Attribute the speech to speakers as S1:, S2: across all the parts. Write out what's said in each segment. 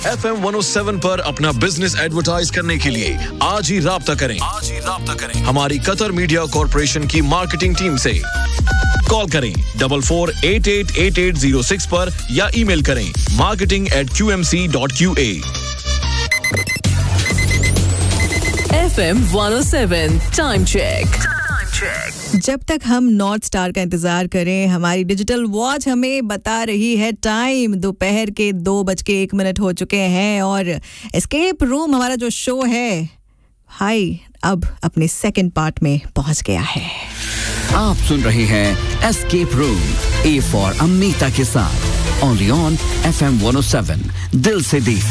S1: FM 107 पर अपना business advertise करने के लिए आज ही राब्ता करें हमारी कतर मीडिया कॉर्पोरेशन की मार्केटिंग टीम से। कॉल करें 44888806 पर या ईमेल करें marketing@qmc.qa।
S2: FM 107 time check.
S3: जब तक हम नॉर्थ स्टार का इंतजार करें, हमारी डिजिटल वॉच हमें बता रही है टाइम दोपहर के 2:01 हो चुके हैं और एस्केप रूम हमारा जो शो है हाई अब अपने सेकंड पार्ट में पहुंच गया है।
S4: आप सुन रहे हैं escape room A for Amita के साथ ओनली ऑन FM 107 दिल से दी।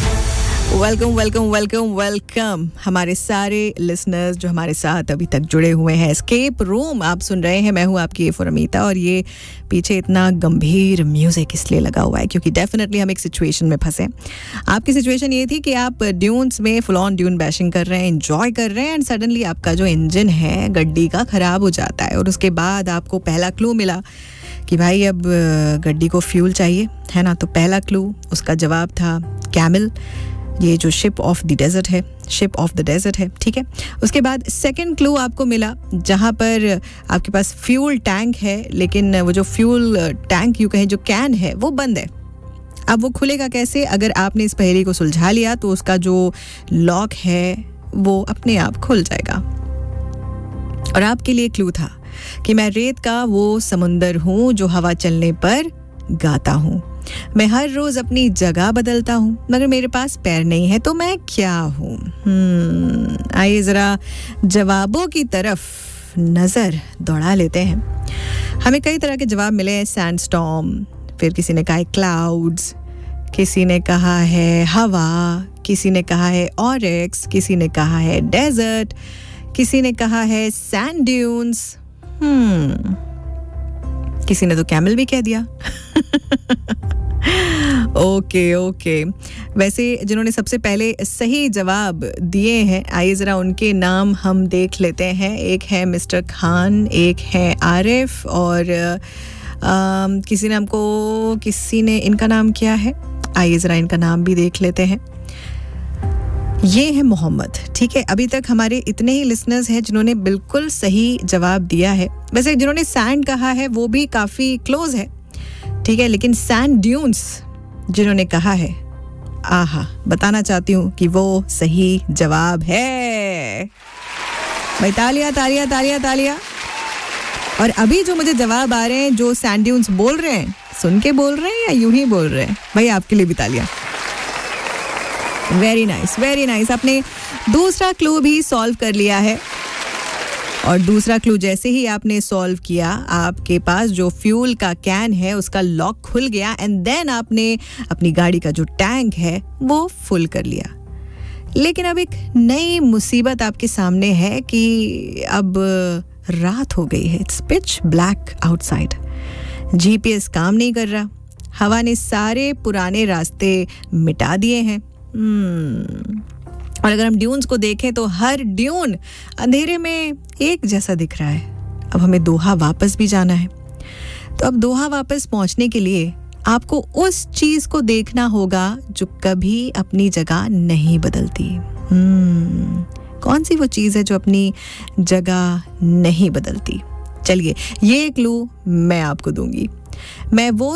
S3: वेलकम हमारे सारे लिसनर्स जो हमारे साथ अभी तक जुड़े हुए हैं। एस्केप रूम आप सुन रहे हैं, मैं हूं आपकी ए फॉर अमीता और ये पीछे इतना गंभीर म्यूजिक इसलिए लगा हुआ है क्योंकि डेफिनेटली हम एक सिचुएशन में फंसे। आपकी सिचुएशन ये थी कि आप ड्यून्स में फुल ऑन ड्यून बैशिंग कर रहे हैं, एंजॉय कर रहे हैं एंड सडनली आपका जो इंजन है गड्डी का ख़राब हो जाता है और उसके बाद आपको पहला क्लू मिला कि भाई अब गड्डी को फ्यूल चाहिए, है ना। तो पहला क्लू उसका जवाब था कैमल, ये जो शिप ऑफ द डेजर्ट है, ठीक है। उसके बाद सेकंड क्लू आपको मिला जहाँ पर आपके पास फ्यूल टैंक है, लेकिन वो जो फ्यूल टैंक यूँ कहें जो कैन है वो बंद है। अब वो खुलेगा कैसे? अगर आपने इस पहेली को सुलझा लिया तो उसका जो लॉक है वो अपने आप खुल जाएगा। और आपके लिए क्लू था कि मैं रेत का वो समुंदर हूँ जो हवा चलने पर गाता हूँ। मैं हर रोज अपनी जगह बदलता हूँ मगर मेरे पास पैर नहीं है तो मैं क्या हूँ? आइए जरा जवाबों की तरफ नजर दौड़ा लेते हैं। हमें कई तरह के जवाब मिले हैं। सैंडस्टॉर्म, फिर किसी ने कहा है क्लाउड्स, किसी ने कहा है हवा, किसी ने कहा है ऑरिक्स, किसी ने कहा है डेजर्ट, किसी ने कहा है सैंड ड्यून्स, किसी ने तो कैमल भी कह दिया। ओके वैसे जिन्होंने सबसे पहले सही जवाब दिए हैं, आइए ज़रा उनके नाम हम देख लेते हैं। एक है मिस्टर खान, एक है आरिफ और किसी ने इनका नाम क्या है, आइए ज़रा इनका नाम भी देख लेते हैं। ये है मोहम्मद, ठीक है। अभी तक हमारे इतने ही लिसनर्स हैं जिन्होंने बिल्कुल सही जवाब दिया है। वैसे जिन्होंने सैंड कहा है वो भी काफ़ी क्लोज है, ठीक है, लेकिन सैंड ड्यून्स जिन्होंने कहा है, आहा, बताना चाहती हूँ कि वो सही जवाब है। भाई तालियां। और अभी जो मुझे जवाब आ रहे हैं जो सैंड ड्यून्स बोल रहे हैं, सुन के बोल रहे हैं या यूं ही बोल रहे हैं, भाई आपके लिए भी तालियां। Very nice. आपने दूसरा क्लू भी सॉल्व कर लिया है और दूसरा क्लू जैसे ही आपने सॉल्व किया आपके पास जो फ्यूल का कैन है उसका लॉक खुल गया एंड देन आपने अपनी गाड़ी का जो टैंक है वो फुल कर लिया। लेकिन अब एक नई मुसीबत आपके सामने है कि अब रात हो गई है। It's pitch black outside, GPS काम नहीं कर रहा, हवा ने सारे पुराने रास्ते मिटा दिए हैं। और अगर हम ड्यून्स को देखें तो हर ड्यून अंधेरे में एक जैसा दिख रहा है। अब हमें दोहा वापस भी जाना है, तो अब दोहा वापस पहुंचने के लिए आपको उस चीज को देखना होगा जो कभी अपनी जगह नहीं बदलती। कौन सी वो चीज है जो अपनी जगह नहीं बदलती? चलिए ये क्लू मैं आपको दूंगी। मैं वो